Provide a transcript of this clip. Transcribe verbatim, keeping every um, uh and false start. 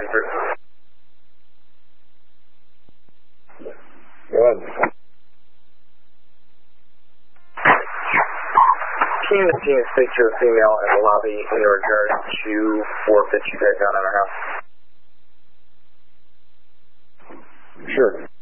through. Go ahead. Can the team speak to a female in the lobby in regards to forfeit you guys down in our house? Sure.